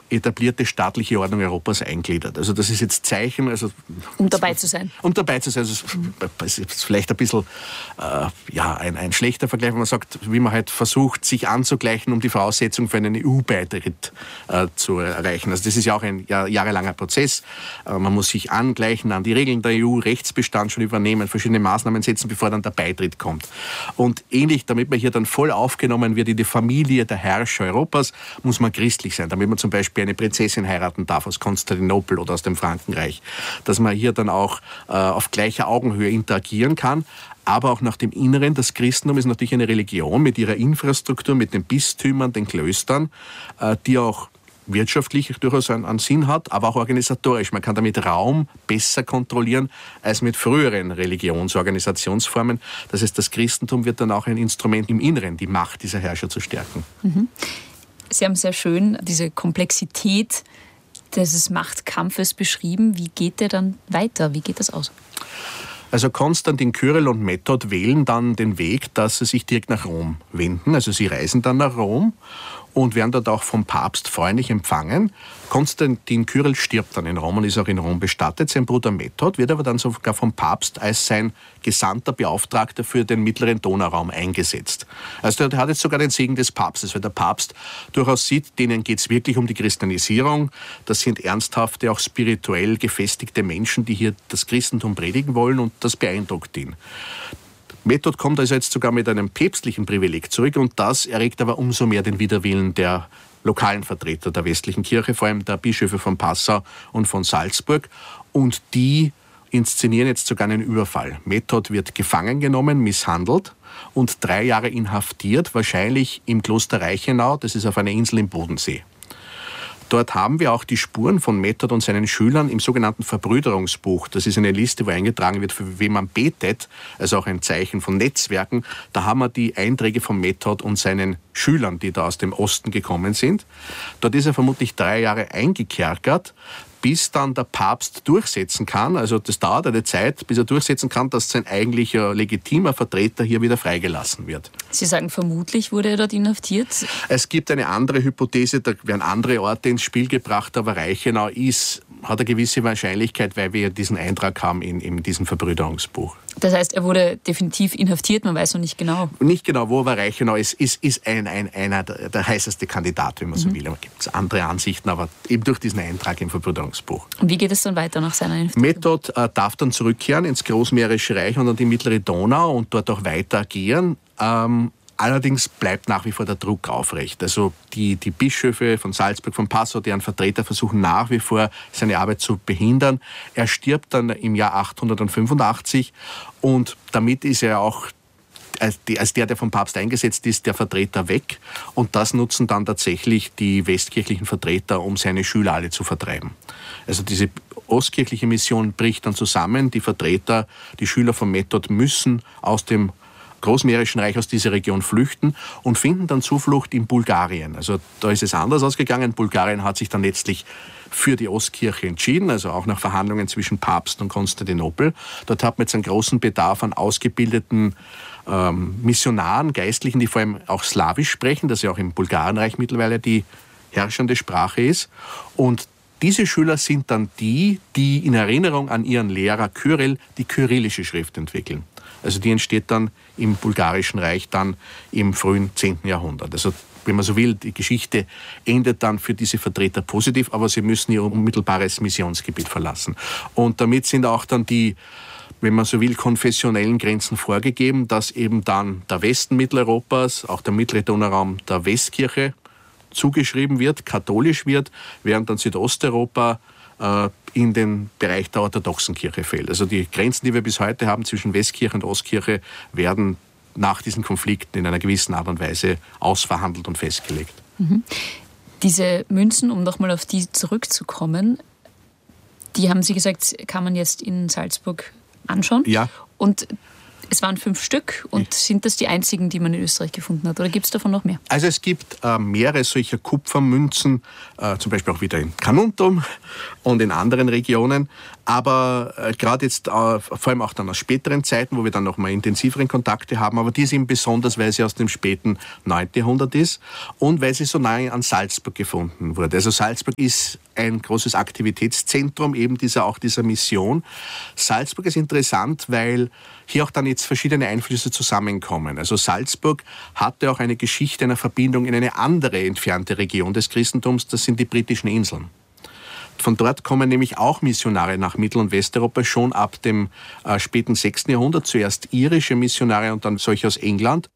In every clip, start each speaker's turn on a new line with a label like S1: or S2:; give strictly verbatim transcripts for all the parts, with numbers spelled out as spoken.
S1: etablierte staatliche Ordnung Europas eingliedert. Also das ist jetzt Zeichen... Also,
S2: um dabei zu sein.
S1: Um dabei zu sein. Also es ist vielleicht ein bisschen äh, ja, ein, ein schlechter Vergleich, wenn man sagt, wie man halt versucht, sich anzugleichen, um die Voraussetzung für einen E U-Beitritt äh, zu erreichen. Also das ist ja auch ein ja, jahrelanger Prozess. Äh, man muss sich angleichen an die Regeln der E U, Rechtsbestand schon übernehmen, verschiedene Maßnahmen setzen, bevor dann der Beitritt kommt. Und ähnlich, damit man hier dann voll aufgenommen wird in die Familie der Herrscher Europas, muss man christlich sein, damit man zum Beispiel eine Prinzessin heiraten darf aus Konstantinopel oder aus dem Frankenreich. Dass man hier dann auch äh, auf gleicher Augenhöhe interagieren kann. Aber auch nach dem Inneren, das Christentum ist natürlich eine Religion mit ihrer Infrastruktur, mit den Bistümern, den Klöstern, äh, die auch wirtschaftlich durchaus einen, einen Sinn hat, aber auch organisatorisch. Man kann damit Raum besser kontrollieren als mit früheren Religionsorganisationsformen. Das heißt, das Christentum wird dann auch ein Instrument im Inneren, die Macht dieser Herrscher zu stärken.
S2: Mhm. Sie haben sehr schön diese Komplexität dieses Machtkampfes beschrieben. Wie geht der dann weiter? Wie geht das aus?
S1: Also Konstantin, Kyrill und Method wählen dann den Weg, dass sie sich direkt nach Rom wenden. Also sie reisen dann nach Rom und werden dort auch vom Papst freundlich empfangen. Konstantin Kyrill stirbt dann in Rom und ist auch in Rom bestattet. Sein Bruder Method wird aber dann sogar vom Papst als sein gesandter Beauftragter für den mittleren Donauraum eingesetzt. Also der hat jetzt sogar den Segen des Papstes, weil der Papst durchaus sieht, denen geht es wirklich um die Christianisierung. Das sind ernsthafte, auch spirituell gefestigte Menschen, die hier das Christentum predigen wollen, und das beeindruckt ihn. Method kommt also jetzt sogar mit einem päpstlichen Privileg zurück, und das erregt aber umso mehr den Widerwillen der lokalen Vertreter der westlichen Kirche, vor allem der Bischöfe von Passau und von Salzburg, und die inszenieren jetzt sogar einen Überfall. Method wird gefangen genommen, misshandelt und drei Jahre inhaftiert, wahrscheinlich im Kloster Reichenau, das ist auf einer Insel im Bodensee. Dort haben wir auch die Spuren von Method und seinen Schülern im sogenannten Verbrüderungsbuch. Das ist eine Liste, wo eingetragen wird, für wen man betet, also auch ein Zeichen von Netzwerken. Da haben wir die Einträge von Method und seinen Schülern, die da aus dem Osten gekommen sind. Dort ist er vermutlich drei Jahre eingekerkert, bis dann der Papst durchsetzen kann. Also das dauert eine Zeit, bis er durchsetzen kann, dass sein eigentlicher legitimer Vertreter hier wieder freigelassen wird.
S2: Sie sagen, vermutlich wurde er dort inhaftiert?
S1: Es gibt eine andere Hypothese, da werden andere Orte ins Spiel gebracht, aber Reichenau ist, hat eine gewisse Wahrscheinlichkeit, weil wir diesen Eintrag haben in, in diesem Verbrüderungsbuch.
S2: Das heißt, er wurde definitiv inhaftiert, man weiß noch nicht genau.
S1: Nicht genau, wo, aber Reichenau ist, ist, ist ein, ein, einer der, der heißeste Kandidat, wenn man so mhm. will. Da gibt es andere Ansichten, aber eben durch diesen Eintrag im Verbrüderungsbuch.
S2: Und wie geht es dann weiter nach seiner Inhaftierung?
S1: Method äh, darf dann zurückkehren ins Großmährische Reich und an die mittlere Donau und dort auch weiter agieren. Ähm, Allerdings bleibt nach wie vor der Druck aufrecht. Also die, die Bischöfe von Salzburg, von Passau, deren Vertreter versuchen nach wie vor, seine Arbeit zu behindern. Er stirbt dann im Jahr achthundertfünfundachtzig und damit ist er auch als der, der vom Papst eingesetzt ist, der Vertreter weg. Und das nutzen dann tatsächlich die westkirchlichen Vertreter, um seine Schüler alle zu vertreiben. Also diese ostkirchliche Mission bricht dann zusammen. Die Vertreter, die Schüler von Method müssen aus dem Großmährischen Reich, aus dieser Region flüchten und finden dann Zuflucht in Bulgarien. Also da ist es anders ausgegangen. Bulgarien hat sich dann letztlich für die Ostkirche entschieden, also auch nach Verhandlungen zwischen Papst und Konstantinopel. Dort hat man jetzt einen großen Bedarf an ausgebildeten ähm, Missionaren, Geistlichen, die vor allem auch Slawisch sprechen, das ja auch im Bulgarenreich mittlerweile die herrschende Sprache ist. Und diese Schüler sind dann die, die in Erinnerung an ihren Lehrer Kyrill die kyrillische Schrift entwickeln. Also die entsteht dann im Bulgarischen Reich dann im frühen zehnten Jahrhundert. Also wenn man so will, die Geschichte endet dann für diese Vertreter positiv, aber sie müssen ihr unmittelbares Missionsgebiet verlassen. Und damit sind auch dann die, wenn man so will, konfessionellen Grenzen vorgegeben, dass eben dann der Westen Mitteleuropas, auch der mittlere Donauraum der Westkirche zugeschrieben wird, katholisch wird, während dann Südosteuropa äh, in den Bereich der orthodoxen Kirche fällt. Also die Grenzen, die wir bis heute haben zwischen Westkirche und Ostkirche, werden nach diesen Konflikten in einer gewissen Art und Weise ausverhandelt und festgelegt.
S2: Mhm. Diese Münzen, um nochmal auf die zurückzukommen, die haben Sie gesagt, kann man jetzt in Salzburg anschauen.
S1: Ja.
S2: Und es waren fünf Stück. Und sind das die einzigen, die man in Österreich gefunden hat? Oder gibt es davon noch mehr?
S1: Also es gibt äh, mehrere solcher Kupfermünzen, äh, zum Beispiel auch wieder in Carnuntum und in anderen Regionen. Aber äh, gerade jetzt, äh, vor allem auch dann aus späteren Zeiten, wo wir dann noch mal intensiveren Kontakte haben, aber die ist eben besonders, weil sie aus dem späten neunten Jahrhundert ist und weil sie so nahe an Salzburg gefunden wurde. Also Salzburg ist ein großes Aktivitätszentrum eben dieser, auch dieser Mission. Salzburg ist interessant, weil hier auch dann jetzt verschiedene Einflüsse zusammenkommen. Also Salzburg hatte auch eine Geschichte einer Verbindung in eine andere entfernte Region des Christentums, das sind die britischen Inseln. Von dort kommen nämlich auch Missionare nach Mittel- und Westeuropa schon ab dem äh, späten sechsten Jahrhundert. Zuerst irische Missionare und dann solche aus England.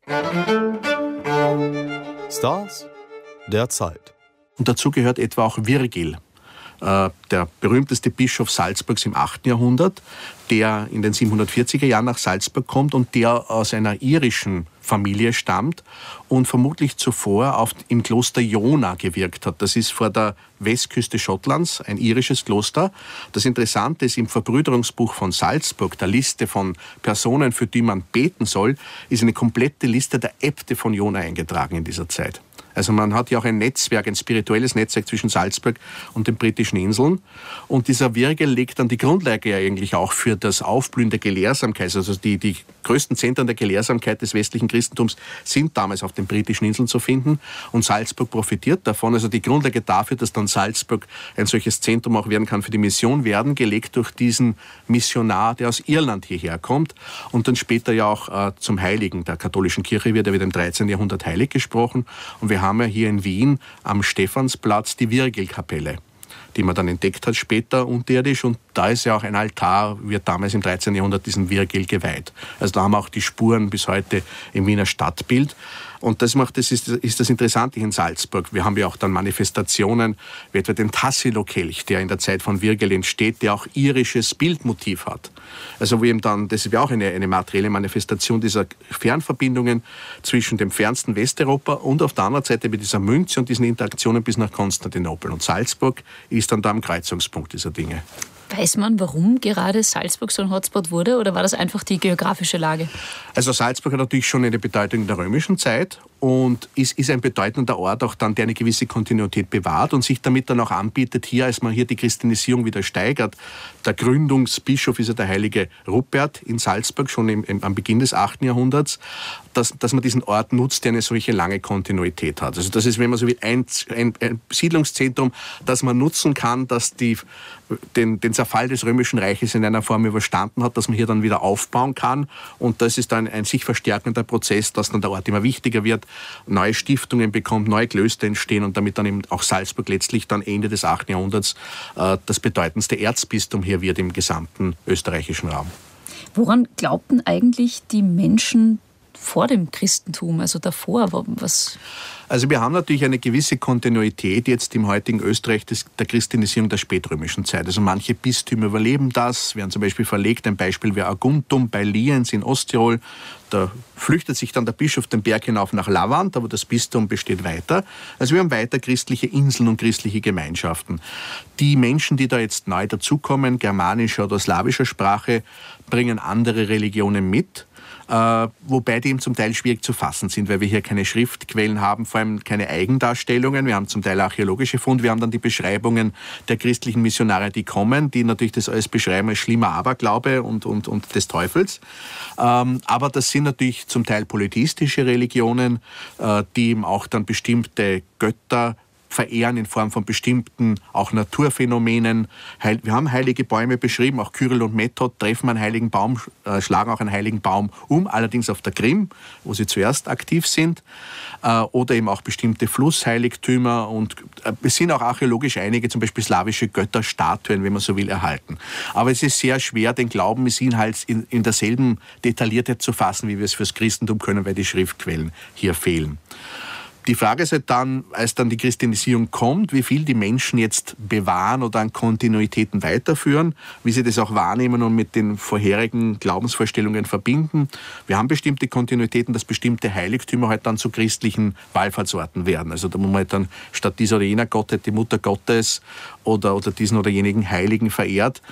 S3: Stars der Zeit.
S1: Und dazu gehört etwa auch Virgil, äh, der berühmteste Bischof Salzburgs im achten Jahrhundert, der in den siebenhundertvierziger Jahren nach Salzburg kommt und der aus einer irischen Familie stammt und vermutlich zuvor auf, im Kloster Iona gewirkt hat. Das ist vor der Westküste Schottlands, ein irisches Kloster. Das Interessante ist, im Verbrüderungsbuch von Salzburg, der Liste von Personen, für die man beten soll, ist eine komplette Liste der Äbte von Iona eingetragen in dieser Zeit. Also man hat ja auch ein Netzwerk, ein spirituelles Netzwerk zwischen Salzburg und den britischen Inseln. Und dieser Virgil legt dann die Grundlage ja eigentlich auch für das Aufblühen der Gelehrsamkeit. Also die, die größten Zentren der Gelehrsamkeit des westlichen Christentums sind damals auf den britischen Inseln zu finden. Und Salzburg profitiert davon. Also die Grundlage dafür, dass dann Salzburg ein solches Zentrum auch werden kann für die Mission, werden gelegt durch diesen Missionar, der aus Irland hierher kommt und dann später ja auch äh, zum Heiligen der katholischen Kirche wird. Er wird im dreizehnten Jahrhundert heilig gesprochen. Und wir haben ja hier in Wien am Stephansplatz die Virgilkapelle, die man dann entdeckt hat später unterirdisch. Und da ist ja auch ein Altar, wird damals im dreizehnten Jahrhundert diesem Virgil geweiht. Also da haben wir auch die Spuren bis heute im Wiener Stadtbild. Und das macht, das ist, ist das Interessante in Salzburg. Wir haben ja auch dann Manifestationen, wie etwa den Tassilo-Kelch, der in der Zeit von Virgil entsteht, der auch irisches Bildmotiv hat. Also wo eben dann, das ist ja auch eine, eine materielle Manifestation dieser Fernverbindungen zwischen dem fernsten Westeuropa und auf der anderen Seite mit dieser Münze und diesen Interaktionen bis nach Konstantinopel. Und Salzburg ist dann da am Kreuzungspunkt dieser Dinge.
S2: Weiß man, warum gerade Salzburg so ein Hotspot wurde, oder war das einfach die geografische Lage?
S1: Also Salzburg hat natürlich schon eine Bedeutung in der römischen Zeit und ist, ist ein bedeutender Ort, auch dann, der eine gewisse Kontinuität bewahrt und sich damit dann auch anbietet, hier, als man hier die Christianisierung wieder steigert. Der Gründungsbischof ist ja der heilige Rupert in Salzburg, schon im, im, am Beginn des achten Jahrhunderts, dass, dass man diesen Ort nutzt, der eine solche lange Kontinuität hat. Also das ist, wenn man so will, ein, ein, ein Siedlungszentrum, das man nutzen kann, das die, den, den Zerfall des Römischen Reiches in einer Form überstanden hat, dass man hier dann wieder aufbauen kann. Und das ist dann ein sich verstärkender Prozess, dass dann der Ort immer wichtiger wird, neue Stiftungen bekommt, neue Klöster entstehen und damit dann eben auch Salzburg letztlich dann Ende des achten Jahrhunderts äh, das bedeutendste Erzbistum hier wird im gesamten österreichischen Raum.
S2: Woran glaubten eigentlich die Menschen vor dem Christentum, also davor? Was?
S1: Also wir haben natürlich eine gewisse Kontinuität jetzt im heutigen Österreich des, der Christianisierung der spätrömischen Zeit. Also manche Bistümer überleben das, werden zum Beispiel verlegt. Ein Beispiel wäre Aguntum bei Lienz in Osttirol. Da flüchtet sich dann der Bischof den Berg hinauf nach Lavant, aber das Bistum besteht weiter. Also wir haben weiter christliche Inseln und christliche Gemeinschaften. Die Menschen, die da jetzt neu dazukommen, germanischer oder slawischer Sprache, bringen andere Religionen mit. Äh, wobei die eben zum Teil schwierig zu fassen sind, weil wir hier keine Schriftquellen haben, vor allem keine Eigendarstellungen. Wir haben zum Teil archäologische Funde, wir haben dann die Beschreibungen der christlichen Missionare, die kommen, die natürlich das alles beschreiben als schlimmer Aberglaube und, und, und des Teufels. Ähm, aber das sind natürlich zum Teil polytheistische Religionen, äh, die eben auch dann bestimmte Götter verehren in Form von bestimmten auch Naturphänomenen. Wir haben heilige Bäume beschrieben, auch Kyrill und Method treffen einen heiligen Baum, äh, schlagen auch einen heiligen Baum um, allerdings auf der Krim, wo sie zuerst aktiv sind. Äh, oder eben auch bestimmte Flussheiligtümer. Und äh, es sind auch archäologisch einige, zum Beispiel slawische Götterstatuen, wenn man so will, erhalten. Aber es ist sehr schwer, den Glaubensinhalt in, in derselben Detailliertheit zu fassen, wie wir es fürs Christentum können, weil die Schriftquellen hier fehlen. Die Frage ist halt dann, als dann die Christianisierung kommt, wie viel die Menschen jetzt bewahren oder an Kontinuitäten weiterführen, wie sie das auch wahrnehmen und mit den vorherigen Glaubensvorstellungen verbinden. Wir haben bestimmte Kontinuitäten, dass bestimmte Heiligtümer halt dann zu christlichen Wallfahrtsorten werden. Also da muss man halt dann statt dieser oder jener Gottheit die Mutter Gottes oder, oder diesen oder jenigen Heiligen verehrt.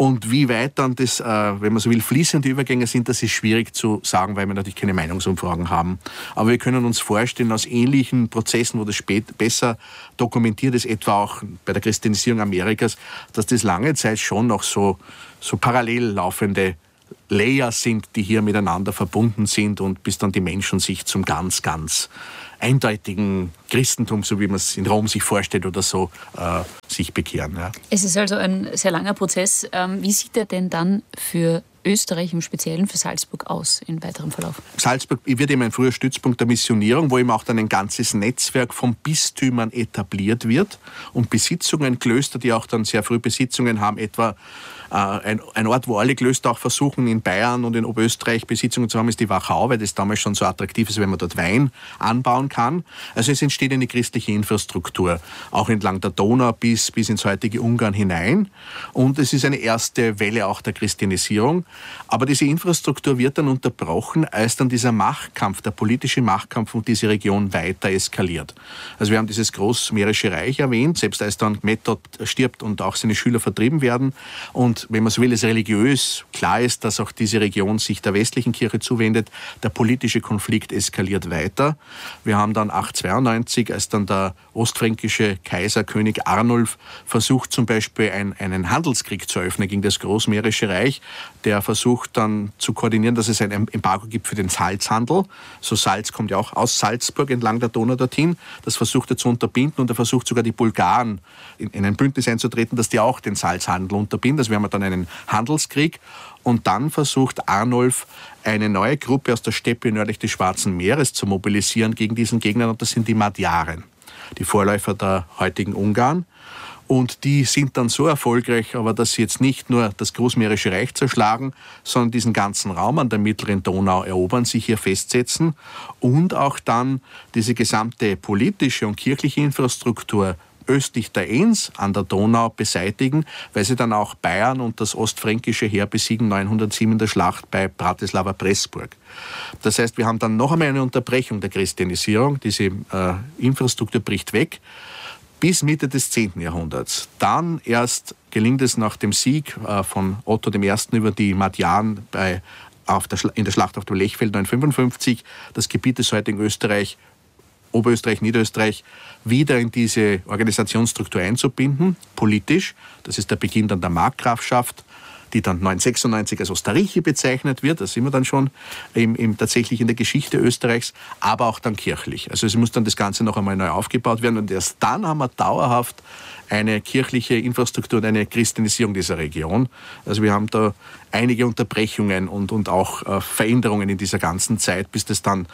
S1: Und wie weit dann das, äh, wenn man so will, fließende Übergänge sind, das ist schwierig zu sagen, weil wir natürlich keine Meinungsumfragen haben. Aber wir können uns vorstellen, aus ähnlichen Prozessen, wo das spät besser dokumentiert ist, etwa auch bei der Christianisierung Amerikas, dass das lange Zeit schon noch so, so parallel laufende Layer sind, die hier miteinander verbunden sind und bis dann die Menschen sich zum ganz, ganz eindeutigen Christentum, so wie man es in Rom sich vorstellt oder so, äh, sich bekehren. Ja.
S2: Es ist also ein sehr langer Prozess. Ähm, wie sieht er denn dann für Österreich, im Speziellen für Salzburg, aus im weiteren Verlauf?
S1: Salzburg wird eben ein früher Stützpunkt der Missionierung, wo eben auch dann ein ganzes Netzwerk von Bistümern etabliert wird und Besitzungen, Klöster, die auch dann sehr früh Besitzungen haben, etwa äh, ein, ein Ort, wo alle Klöster auch versuchen, in Bayern und in Oberösterreich Besitzungen zu haben, ist die Wachau, weil das damals schon so attraktiv ist, wenn man dort Wein anbauen kann. Also es entsteht eine christliche Infrastruktur, auch entlang der Donau bis, bis ins heutige Ungarn hinein. Und es ist eine erste Welle auch der Christianisierung. Aber diese Infrastruktur wird dann unterbrochen, als dann dieser Machtkampf, der politische Machtkampf um diese Region weiter eskaliert. Also wir haben dieses Großmährische Reich erwähnt, selbst als dann Method stirbt und auch seine Schüler vertrieben werden. Und wenn man so will, es religiös klar ist, dass auch diese Region sich der westlichen Kirche zuwendet, der politische Konflikt eskaliert weiter. Wir haben dann achtzehnhundertzweiundneunzig, als dann der ostfränkische Kaiser König Arnulf versucht, zum Beispiel ein, einen Handelskrieg zu eröffnen gegen das Großmährische Reich, der versucht dann zu koordinieren, dass es ein Embargo gibt für den Salzhandel. So Salz kommt ja auch aus Salzburg entlang der Donau dorthin. Das versucht er zu unterbinden und er versucht sogar die Bulgaren in, in ein Bündnis einzutreten, dass die auch den Salzhandel unterbinden. Also wir haben dann einen Handelskrieg und dann versucht Arnulf eine neue Gruppe aus der Steppe nördlich des Schwarzen Meeres zu mobilisieren gegen diesen Gegner und das sind die Magyaren, die Vorläufer der heutigen Ungarn. Und die sind dann so erfolgreich, aber dass sie jetzt nicht nur das Großmährische Reich zerschlagen, sondern diesen ganzen Raum an der mittleren Donau erobern, sich hier festsetzen und auch dann diese gesamte politische und kirchliche Infrastruktur östlich der Enns an der Donau beseitigen, weil sie dann auch Bayern und das ostfränkische Heer besiegen, neunhundertsieben in der Schlacht bei Bratislava Pressburg. Das heißt, wir haben dann noch einmal eine Unterbrechung der Christianisierung, diese äh, Infrastruktur bricht weg, bis Mitte des zehnten Jahrhunderts. Dann erst gelingt es nach dem Sieg äh, von Otto dem Ersten über die Magyaren bei, auf der, in der Schlacht auf dem Lechfeld neunhundertfünfundfünfzig, das Gebiet des heutigen Österreich, Oberösterreich, Niederösterreich, wieder in diese Organisationsstruktur einzubinden, politisch. Das ist der Beginn dann der Markgrafschaft, die dann neunzehnhundertsechsundneunzig als Osterreiche bezeichnet wird. Das sind wir dann schon im, im, tatsächlich in der Geschichte Österreichs, aber auch dann kirchlich. Also es muss dann das Ganze noch einmal neu aufgebaut werden und erst dann haben wir dauerhaft eine kirchliche Infrastruktur und eine Christianisierung dieser Region. Also wir haben da einige Unterbrechungen und, und auch äh, Veränderungen in dieser ganzen Zeit, bis das dann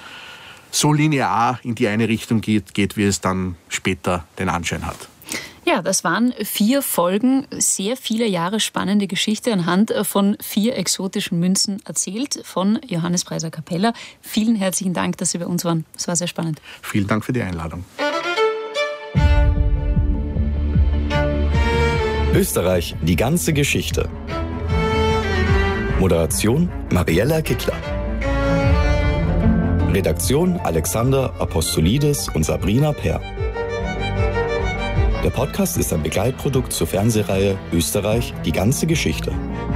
S1: so linear in die eine Richtung geht, geht, wie es dann später den Anschein hat.
S2: Ja, das waren vier Folgen, sehr viele Jahre spannende Geschichte anhand von vier exotischen Münzen erzählt von Johannes Preiser-Capella. Vielen herzlichen Dank, dass Sie bei uns waren. Es war sehr spannend.
S1: Vielen Dank für die Einladung.
S3: Österreich, die ganze Geschichte. Moderation Mariella Kittler. Redaktion Alexander Apostolidis und Sabrina Peer. Der Podcast ist ein Begleitprodukt zur Fernsehreihe Österreich, die ganze Geschichte.